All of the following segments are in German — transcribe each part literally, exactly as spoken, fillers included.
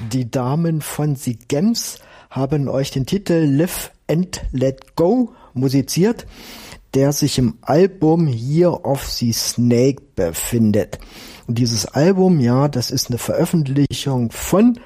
Die Damen von The Gems haben euch den Titel Live and Let Go musiziert, der sich im Album Year of the Snake befindet. Und dieses Album, ja, das ist eine Veröffentlichung von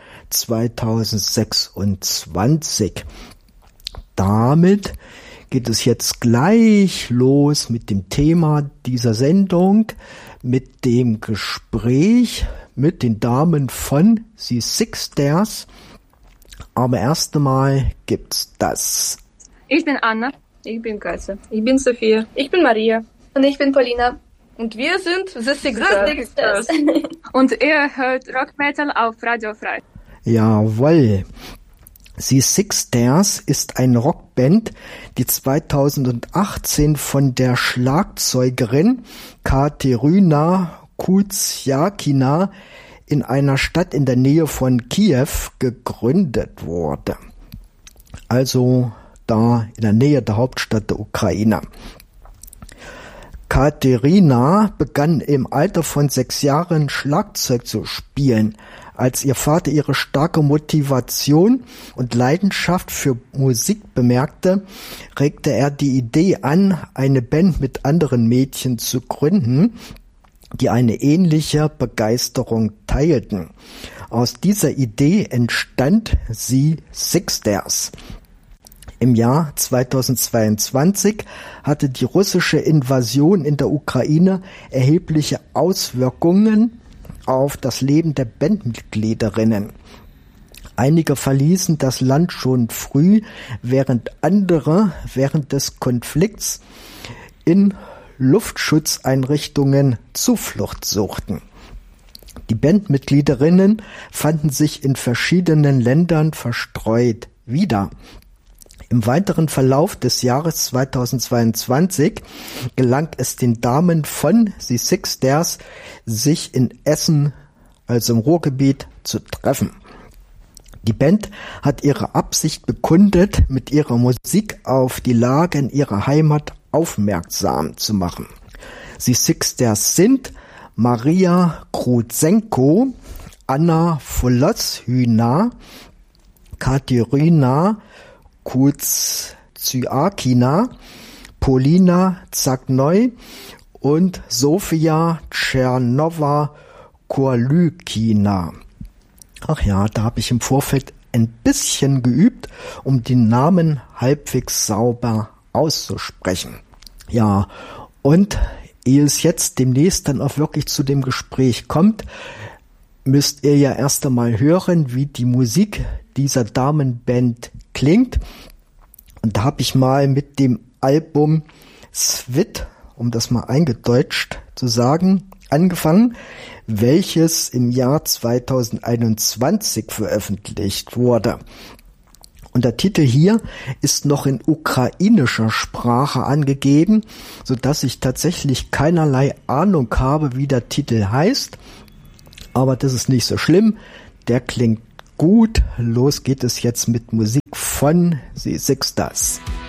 zweitausendsechsundzwanzig. Damit geht es jetzt gleich los mit dem Thema dieser Sendung, mit dem Gespräch mit den Damen von The Six Stairs. Aber erst einmal gibt's das. Ich bin Anna. Ich bin Katja. Ich bin Sophia. Ich bin Maria. Und ich bin Paulina. Und wir sind The Six Stairs. Und ihr hört Rock Metal auf Radio Frei. Jawohl. The Six Stairs ist eine Rockband, die zweitausendachtzehn von der Schlagzeugerin Kateryna Kuzyakina in einer Stadt in der Nähe von Kiew gegründet wurde. Also da in der Nähe der Hauptstadt der Ukraine. Kateryna begann im Alter von sechs Jahren Schlagzeug zu spielen. Als ihr Vater ihre starke Motivation und Leidenschaft für Musik bemerkte, regte er die Idee an, eine Band mit anderen Mädchen zu gründen, die eine ähnliche Begeisterung teilten. Aus dieser Idee entstand The Six Stairs. Im Jahr zweitausendzweiundzwanzig hatte die russische Invasion in der Ukraine erhebliche Auswirkungen auf das Leben der Bandmitgliederinnen. Einige verließen das Land schon früh, während andere während des Konflikts in Luftschutzeinrichtungen Zuflucht suchten. Die Bandmitgliederinnen fanden sich in verschiedenen Ländern verstreut wieder. Im weiteren Verlauf des Jahres zweitausendzweiundzwanzig gelang es den Damen von The Six Stairs, sich in Essen, also im Ruhrgebiet, zu treffen. Die Band hat ihre Absicht bekundet, mit ihrer Musik auf die Lage in ihrer Heimat aufmerksam zu machen. The Six Stairs sind Maria Kruzenko, Anna Voloshyna, Kateryna Kuzyakina, Paulina Zagnoi und Sofia Tschernova-Korlykina. Ach ja, da habe ich im Vorfeld ein bisschen geübt, um die Namen halbwegs sauber auszusprechen. Ja, und ehe es jetzt demnächst dann auch wirklich zu dem Gespräch kommt, müsst ihr ja erst einmal hören, wie die Musik dieser Damenband klingt. Und da habe ich mal mit dem Album Svit, um das mal eingedeutscht zu sagen, angefangen, welches im Jahr zweitausendeinundzwanzig veröffentlicht wurde. Und der Titel hier ist noch in ukrainischer Sprache angegeben, sodass ich tatsächlich keinerlei Ahnung habe, wie der Titel heißt. Aber das ist nicht so schlimm. Der klingt gut. Los geht es jetzt mit Musik von The Six Stairs.